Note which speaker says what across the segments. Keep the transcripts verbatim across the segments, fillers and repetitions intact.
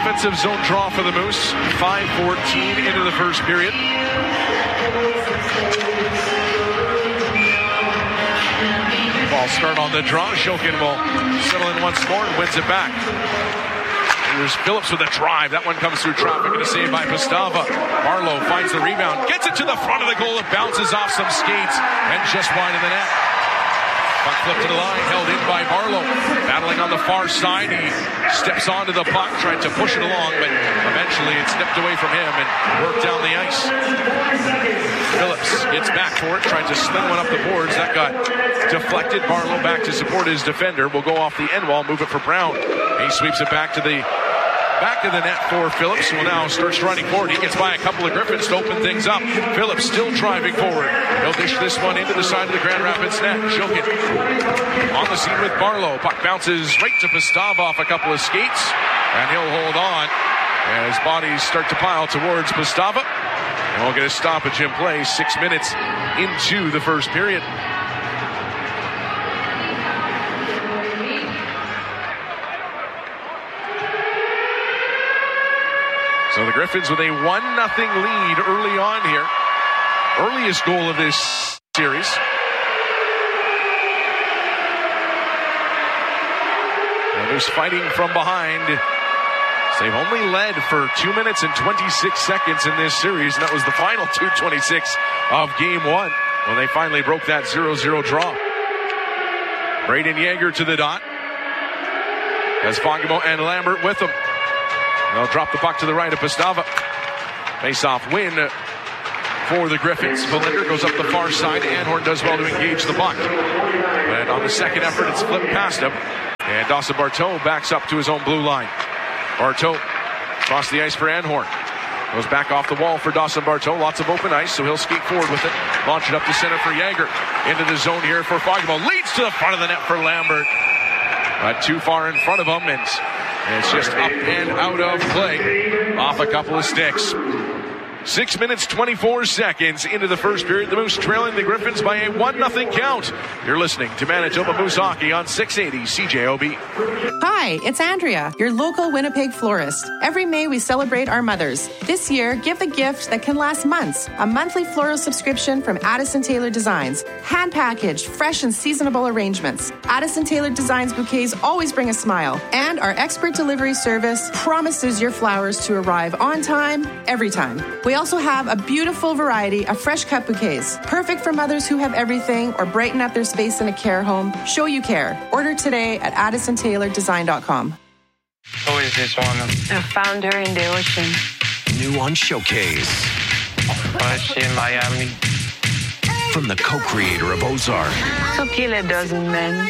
Speaker 1: offensive zone draw for the Moose. five fourteen into the first period. Ball start on the draw. Shokin will settle in once more and wins it back. Here's Phillips with a drive. That one comes through traffic and a save by Pastava. Barlow finds the rebound, gets it to the front of the goal. It bounces off some skates and just wide of the net. Puck flipped to the line, held in by Barlow. Battling on the far side, he steps onto the puck, tried to push it along, but eventually it snipped away from him and worked down the ice. Phillips gets back for it, tried to sling one up the boards. That got deflected. Barlow back to support his defender. Will go off the end wall, move it for Brown. He sweeps it back to the back of the net for Phillips, who now starts running forward. He gets by a couple of Griffins to open things up. Phillips still driving forward. He'll dish this one into the side of the Grand Rapids net. Shokin on the scene with Barlow. Puck bounces right to Pastava off a couple of skates, and he'll hold on as bodies start to pile towards Pastava. And we'll get a stoppage in play six minutes into the first period. So the Griffins with a one nothing lead early on here. Earliest goal of this series. And there's fighting from behind. So they've only led for two minutes and twenty-six seconds in this series, and that was the final two twenty-six of game one when they finally broke that zero zero draw. Braden Yeager to the dot. As Fagemo and Lambert with him. They'll drop the puck to the right of Pastava. Face-off win for the Griffins. Belinder goes up the far side. Anhorn does well to engage the puck. And on the second effort, it's flipped past him. And Dawson Barteau backs up to his own blue line. Barteau across the ice for Anhorn. Goes back off the wall for Dawson Barteau. Lots of open ice, so he'll skate forward with it. Launch it up to center for Yeager. Into the zone here for Fagemo. Leads to the front of the net for Lambert. But too far in front of him, and it's just up and out of play off a couple of sticks. Six minutes, twenty-four seconds into the first period. The Moose trailing the Griffins by a one nothing count. You're listening to Manitoba Moose Hockey on six eighty C J O B.
Speaker 2: Hi, it's Andrea, your local Winnipeg florist. Every May we celebrate our mothers. This year, give the gift that can last months. A monthly floral subscription from Addison Taylor Designs. Hand-packaged, fresh and seasonable arrangements. Addison Taylor Designs bouquets always bring a smile. And our expert delivery service promises your flowers to arrive on time, every time. We also have a beautiful variety of fresh cut bouquets. Perfect for mothers who have everything or brighten up their space in a care home. Show you care. Order today at addison taylor design dot com.
Speaker 3: Who is this woman?
Speaker 4: I found her in the ocean.
Speaker 5: New on Showcase.
Speaker 3: Why is she in Miami?
Speaker 5: From the co-creator of Ozark.
Speaker 4: So kill a dozen men.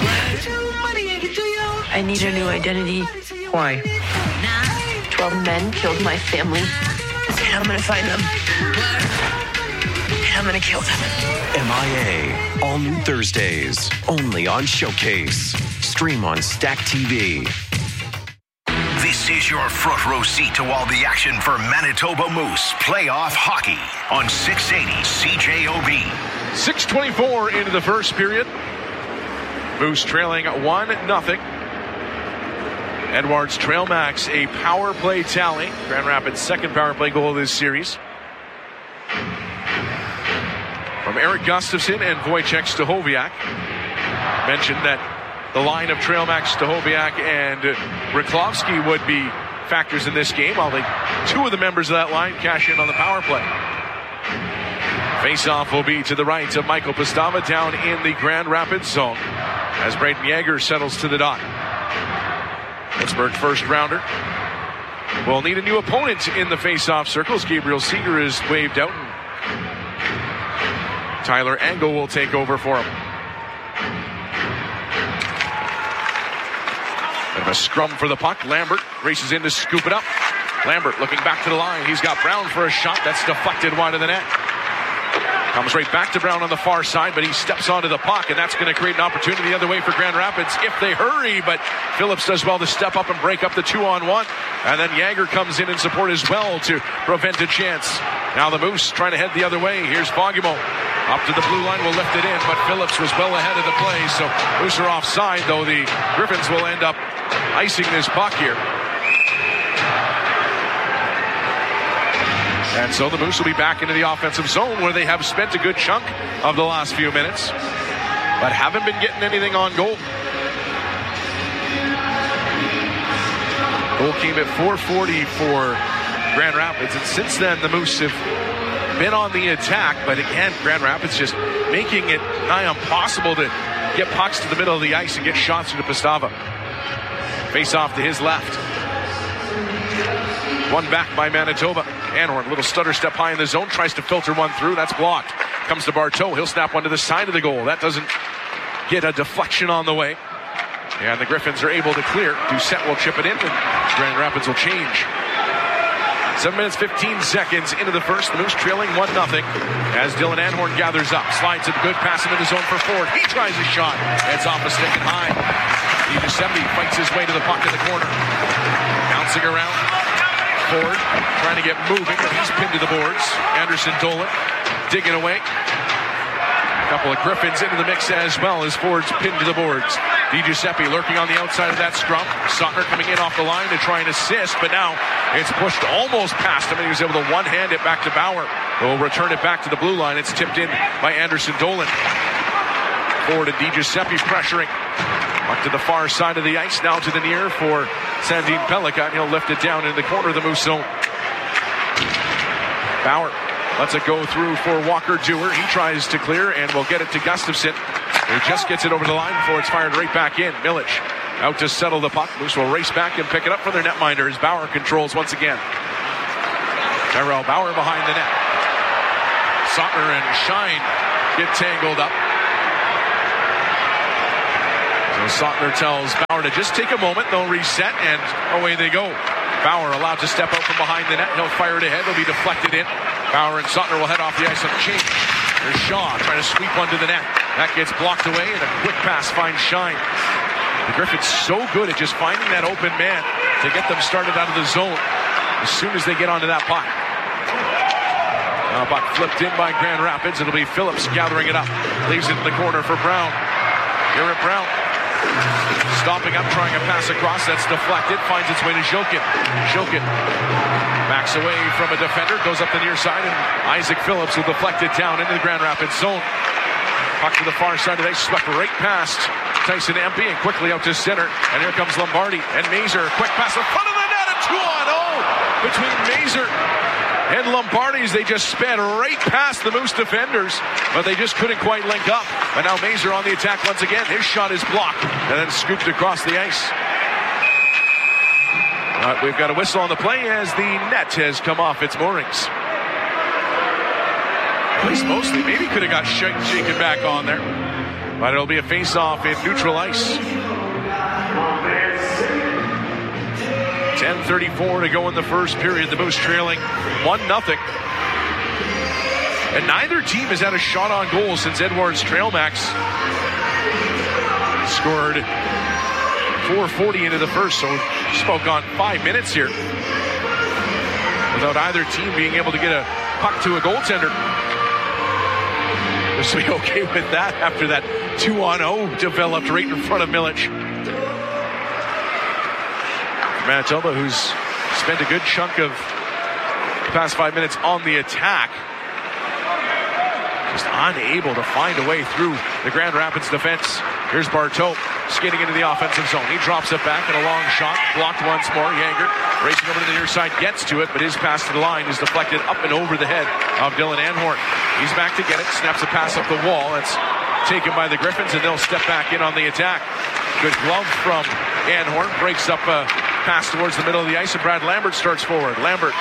Speaker 4: I need a new identity.
Speaker 3: Why?
Speaker 4: Twelve men killed my family. And I'm gonna find them. And I'm gonna kill them.
Speaker 5: M I A. All new Thursdays. Only on Showcase. Stream on Stack T V.
Speaker 6: This is your front row seat to all the action for Manitoba Moose playoff hockey on six eighty C J O B.
Speaker 1: six twenty-four into the first period. Moose trailing one nothing. Edwards trail max a power play tally. Grand Rapids' second power play goal of this series. From Eric Gustafsson and Wojciech Stachowiak. Mentioned that the line of trail max, Stachowiak, and Ryklovsky would be factors in this game, while the two of the members of that line cash in on the power play. Face-off will be to the right of Michael Pastava down in the Grand Rapids zone as Braden Yeager settles to the dot. Pittsburgh first rounder will need a new opponent in the face-off circles. Gabriel Seeger is waved out. Tyler Angle will take over for him. Bit of a scrum for the puck. Lambert races in to scoop it up. Lambert looking back to the line. He's got Brown for a shot. That's deflected wide of the net. Comes right back to Brown on the far side, but he steps onto the puck, and that's going to create an opportunity the other way for Grand Rapids if they hurry. But Phillips does well to step up and break up the two-on-one. And then Yeager comes in and support as well to prevent a chance. Now the Moose trying to head the other way. Here's Fagemo. Up to the blue line, will lift it in, but Phillips was well ahead of the play, so Moose are offside, though the Griffins will end up icing this puck here. And so the Moose will be back into the offensive zone where they have spent a good chunk of the last few minutes, but haven't been getting anything on goal. Goal came at four forty for Grand Rapids, and since then the Moose have been on the attack, but again, Grand Rapids just making it nigh impossible to get pucks to the middle of the ice and get shots into Pastava. Face off to his left. One back by Manitoba. Anhorn, little stutter step high in the zone, tries to filter one through. That's blocked. Comes to Bartow. He'll snap one to the side of the goal. That doesn't get a deflection on the way. And the Griffins are able to clear. Doucette will chip it in, and Grand Rapids will change. Seven minutes, fifteen seconds into the first. The Moose trailing one nothing as Dylan Anhorn gathers up. Slides it, good pass into the zone for Ford. He tries a shot. It's off a stick and high. DiGiuseppe fights his way to the puck in the corner. Bouncing around. Ford trying to get moving, but he's pinned to the boards. Anderson Dolan digging away. A couple of Griffins into the mix as well as Ford's pinned to the boards. DiGiuseppe lurking on the outside of that scrum. Sottner coming in off the line to try and assist, but now it's pushed almost past him, and he was able to one-hand it back to Bauer. They'll return it back to the blue line. It's tipped in by Anderson Dolan. Ford and DiGiuseppe pressuring. Up to the far side of the ice, now to the near for Sandin Pellica, and he'll lift it down in the corner of the Moose zone. Bauer lets it go through for Walker Dewar. He tries to clear and will get it to Gustafsson. He just gets it over the line before it's fired right back in. Milic out to settle the puck. Moose will race back and pick it up for their netminder as Bauer controls once again. Tyrell Bauer behind the net. Sottner and Shine get tangled up. So Sottner tells Bauer to just take a moment. They'll reset, and away they go. Bauer allowed to step out from behind the net. He'll fire it ahead. They'll be deflected in. Bauer and Sottner will head off the ice on the change. There's Shaw trying to sweep one to the net. That gets blocked away, and a quick pass finds Shine. The Griffins so good at just finding that open man to get them started out of the zone as soon as they get onto that puck. Now puck flipped in by Grand Rapids. It'll be Phillips gathering it up. Leaves it in the corner for Brown. Garrett Brown stopping up, trying a pass across. That's deflected. Finds its way to Jokin. Jokin backs away from a defender. Goes up the near side, and Isaac Phillips will deflect it down into the Grand Rapids zone. Puck to the far side of the ice. Swept right past Tyson Empey and quickly out to center. And here comes Lombardi and Mazur. Quick pass in front of the net. A two on oh between Mazur and Lombardi as they just sped right past the Moose defenders, but they just couldn't quite link up. But now Mazur on the attack once again. His shot is blocked and then scooped across the ice. But we've got a whistle on the play as the net has come off its moorings. At least mostly. Maybe could have got sh- shaken back on there. But it'll be a face-off in neutral ice. ten thirty-four to go in the first period. The Moose trailing one nothing. And neither team has had a shot on goal since Edwards Trailmax scored four forty into the first. So spoke on five minutes here without either team being able to get a puck to a goaltender. Just be okay with that after that two on oh developed right in front of Milic. Manitoba, who's spent a good chunk of the past five minutes on the attack, just unable to find a way through the Grand Rapids defense. Here's Bartow skating into the offensive zone. He drops it back and a long shot, blocked once more. Yager racing over to the near side, gets to it, but his pass to the line is deflected up and over the head of Dylan Anhorn. He's back to get it, snaps a pass up the wall. It's taken by the Griffins, and they'll step back in on the attack. Good glove from Anhorn, breaks up a pass towards the middle of the ice, and Brad Lambert starts forward. Lambert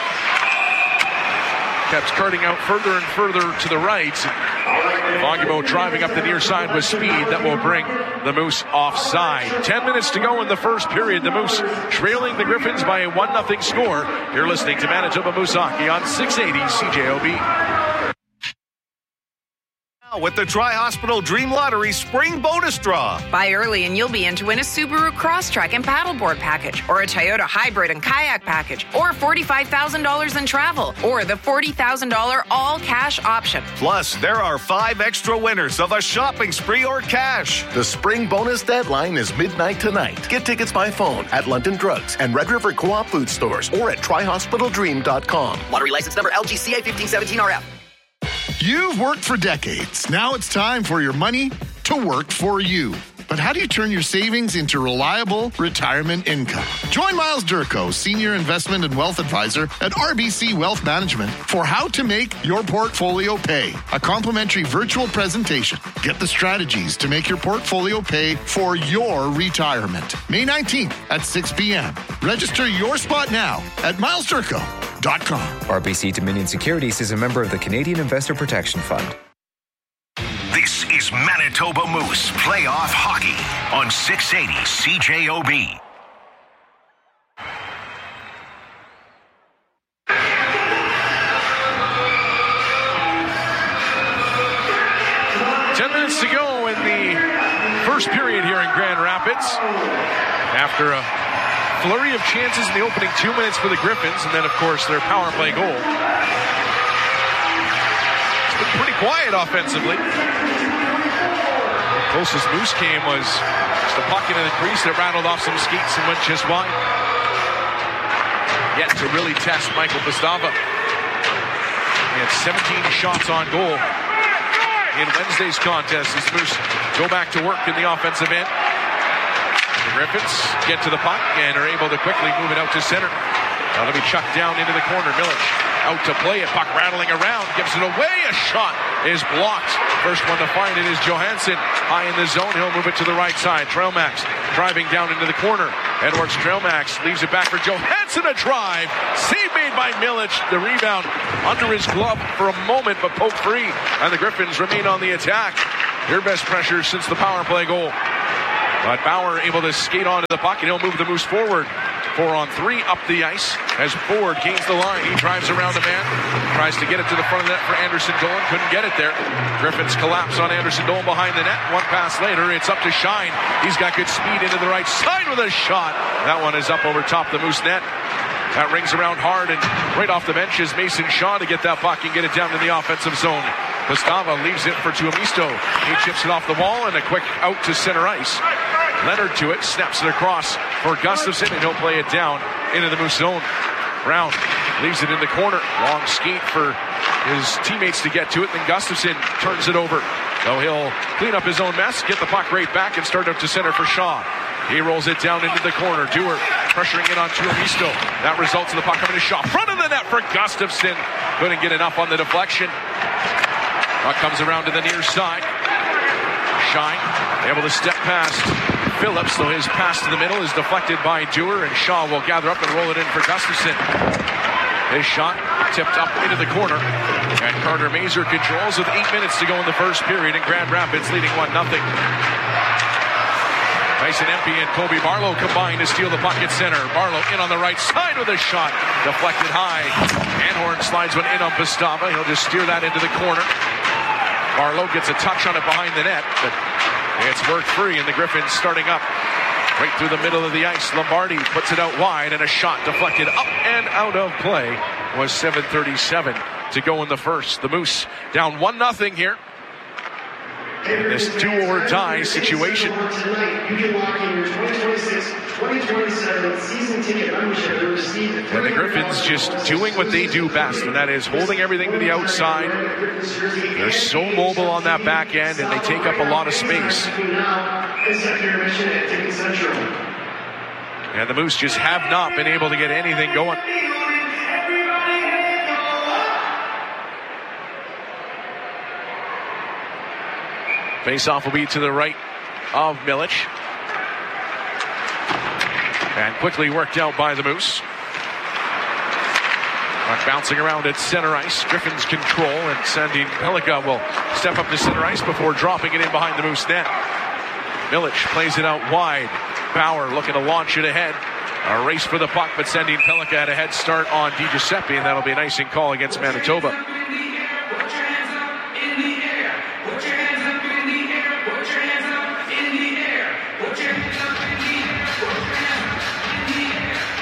Speaker 1: kept carting out further and further to the right. Foggybo driving up the near side with speed that will bring the Moose offside. Ten minutes to go in the first period. The Moose trailing the Griffins by a one nothing score. You're listening to Manitoba Moose Hockey on six eighty C J O B.
Speaker 7: With the Tri-Hospital Dream Lottery Spring Bonus Draw.
Speaker 8: Buy early and you'll be in to win a Subaru Crosstrek and paddleboard package, or a Toyota Hybrid and kayak package, or forty-five thousand dollars in travel, or the forty thousand dollars all-cash option.
Speaker 7: Plus, there are five extra winners of a shopping spree or cash.
Speaker 9: The spring bonus deadline is midnight tonight. Get tickets by phone at London Drugs and Red River Co-op food stores or at tri hospital dream dot com.
Speaker 10: Lottery license number L G C A fifteen seventeen R F.
Speaker 11: You've worked for decades. Now it's time for your money to work for you. But how do you turn your savings into reliable retirement income? Join Miles Durko, Senior Investment and Wealth Advisor at R B C Wealth Management, for How to Make Your Portfolio Pay, a complimentary virtual presentation. Get the strategies to make your portfolio pay for your retirement. May nineteenth at six p.m. Register your spot now at miles durko dot com.
Speaker 12: R B C Dominion Securities is a member of the Canadian Investor Protection Fund.
Speaker 6: This is Manitoba Moose Playoff Hockey on six eighty C J O B.
Speaker 1: Ten minutes to go in the first period here in Grand Rapids. After a flurry of chances in the opening two minutes for the Griffins, and then, of course, their power play goal. It's been pretty quiet offensively. The closest Moose came was just a puck into the crease that rattled off some skates and went just wide. Yet to really test Michael Bastava. He had seventeen shots on goal in Wednesday's contest as Moose go back to work in the offensive end. The Griffins get to the puck and are able to quickly move it out to center. Now to be chucked down into the corner. Milic out to play it. Puck rattling around. Gives it away. A shot is blocked. First one to find it is Johansson. High in the zone. He'll move it to the right side. Trailmax driving down into the corner. Edwards Trailmax leaves it back for Johansson. A drive. Save made by Milic. The rebound under his glove for a moment, but poked free. And the Griffins remain on the attack. Their best pressure since the power play goal. But Bauer able to skate onto the puck, and he'll move the Moose forward. Four on three up the ice as Ford gains the line. He drives around a man, tries to get it to the front of the net for Anderson Dolan. Couldn't get it there. Griffins collapse on Anderson Dolan behind the net. One pass later, it's up to Shine. He's got good speed into the right side with a shot. That one is up over top the Moose net. That rings around hard, and right off the bench is Mason Shaw to get that puck and get it down to the offensive zone. Bastava leaves it for Tuomisto. He chips it off the wall and a quick out to center ice. Leonard to it, snaps it across for Gustafson, and he'll play it down into the Moose zone. Brown leaves it in the corner. Long skate for his teammates to get to it, then Gustafson turns it over. So he'll clean up his own mess, get the puck right back, and start up to center for Shaw. He rolls it down into the corner. Dewar pressuring in on Tuomisto. That results in the puck coming to Shaw. Front of the net for Gustafson. Couldn't get enough on the deflection. Puck comes around to the near side. Shine able to step past Phillips, though his pass to the middle is deflected by Dewar, and Shaw will gather up and roll it in for Gustafson. His shot tipped up into the corner, and Carter Mazur controls with eight minutes to go in the first period, and Grand Rapids leading one nothing. Tyson Empey and Kobe Barlow combine to steal the puck at center. Barlow in on the right side with a shot, deflected high. Anhorn slides one in on Bastava. He'll just steer that into the corner. Barlow gets a touch on it behind the net, but it's worked free, and the Griffins starting up right through the middle of the ice. Lombardi puts it out wide, and a shot deflected up and out of play. Was seven thirty-seven to go in the first. The Moose down one nothing here in this do-or-die situation. And the Griffins just doing what they do best, and that is holding everything to the outside. They're so mobile on that back end, and they take up a lot of space. And the Moose just have not been able to get anything going. Face-off will be to the right of Milic. And quickly worked out by the Moose. Puck bouncing around at center ice. Griffins control, and Sandin Pellikka will step up to center ice before dropping it in behind the Moose net. Milic plays it out wide. Bauer looking to launch it ahead. A race for the puck, but Sandin Pellikka had a head start on Di Giuseppe, and that'll be an icing call against Manitoba.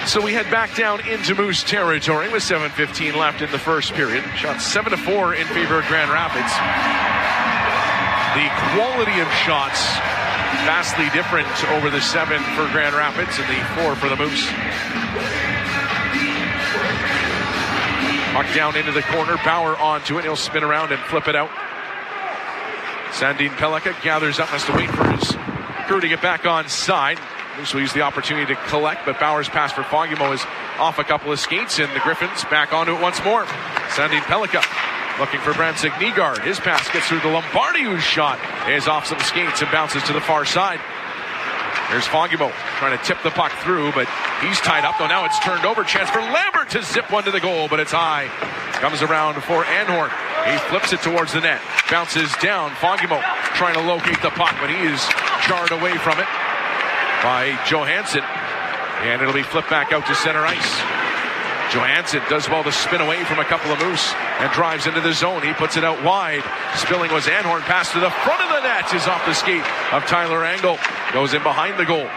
Speaker 1: So we head back down into Moose territory with seven fifteen left in the first period. Shot seven to four in favor of Grand Rapids. The quality of shots vastly different over the seven for Grand Rapids and the four for the Moose. Puck down into the corner. Bauer onto it. He'll spin around and flip it out. Sandin Pellikka gathers up, has to wait for his crew to get back on side. Moose will use the opportunity to collect, but Bauer's pass for Fagemo is off a couple of skates, and the Griffins back onto it once more. Sandin Pellikka looking for Brandsik Nygaard. His pass gets through to Lombardi, whose shot is off some skates and bounces to the far side. There's Fagemo trying to tip the puck through, but he's tied up, though now it's turned over. Chance for Lambert to zip one to the goal, but it's high. Comes around for Anhorn. He flips it towards the net. Bounces down. Fagemo trying to locate the puck, but he is jarred away from it by Johansson. And it'll be flipped back out to center ice. Johansson does well to spin away from a couple of Moose and drives into the zone. He puts it out wide. Spilling was Anhorn. Pass to the front of the net is off the skate of Tyler Angle. Goes in behind the goal.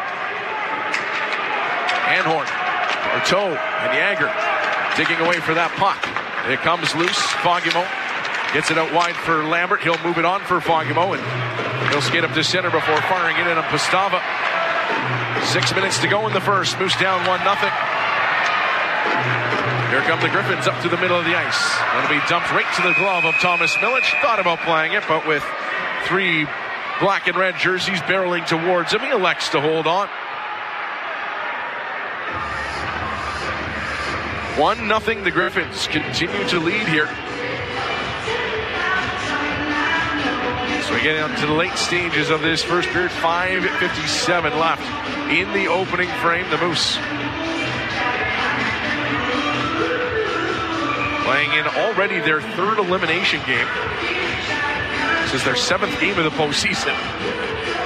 Speaker 1: Anhorn, Artaud, and Jagger digging away for that puck. It comes loose. Fagemo gets it out wide for Lambert. He'll move it on for Fagemo, and he'll skate up to center before firing it in on Pastava. Six minutes to go in the first. Moose down one nothing. Here come the Griffins up to the middle of the ice. It'll be dumped right to the glove of Thomas Milic. Thought about playing it, but with three black and red jerseys barreling towards him, he elects to hold on. One nothing. The Griffins continue to lead here. So we get into the late stages of this first period. five fifty-seven left in the opening frame. The Moose playing in already their third elimination game. This is their seventh game of the postseason.